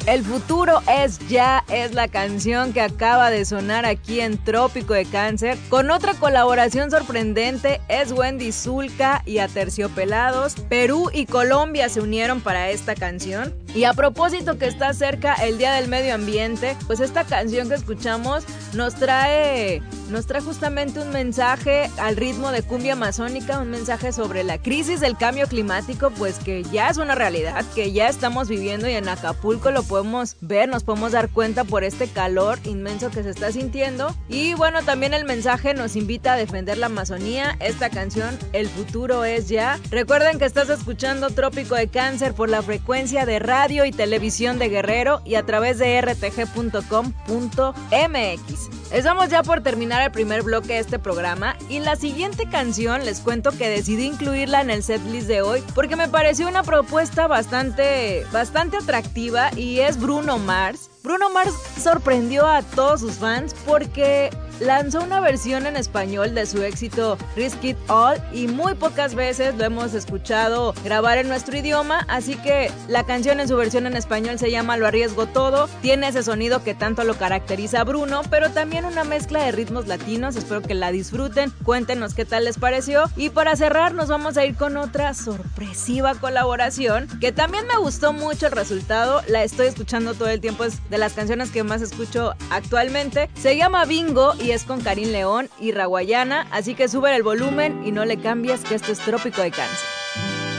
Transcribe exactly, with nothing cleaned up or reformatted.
El futuro es ya, es la canción que acaba de sonar aquí en Trópico de Cáncer, con otra colaboración sorprendente. Es Wendy Zulka y Aterciopelados. Perú y Colombia se unieron para esta canción. Y a propósito que está cerca el Día del Medio Ambiente, pues esta canción que escuchamos nos trae, nos trae justamente un mensaje al ritmo de cumbia amazónica, un mensaje sobre la crisis del cambio climático, pues que ya es una realidad, que ya estamos viviendo, y en Acapulco lo podemos ver, nos podemos dar cuenta por este calor inmenso que se está sintiendo. Y bueno, también el mensaje nos invita a defender la Amazonía. Esta canción, El futuro es ya. Recuerden que estás escuchando Trópico de Cáncer por la frecuencia de radio Radio y televisión de Guerrero y a través de r t g punto com punto m x. Estamos ya por terminar el primer bloque de este programa, y la siguiente canción les cuento que decidí incluirla en el setlist de hoy porque me pareció una propuesta bastante, bastante atractiva, y es Bruno Mars. Bruno Mars sorprendió a todos sus fans porque lanzó una versión en español de su éxito Risk It All, y muy pocas veces lo hemos escuchado grabar en nuestro idioma, así que la canción en su versión en español se llama Lo arriesgo todo. Tiene ese sonido que tanto lo caracteriza a Bruno, pero también una mezcla de ritmos latinos. Espero que la disfruten, cuéntenos qué tal les pareció. Y para cerrar nos vamos a ir con otra sorpresiva colaboración que también me gustó mucho el resultado. La estoy escuchando todo el tiempo, es de las canciones que más escucho actualmente. Se llama Bingo y es con Karim León y Raguayana, así que sube el volumen y no le cambies, que esto es Trópico de Cáncer.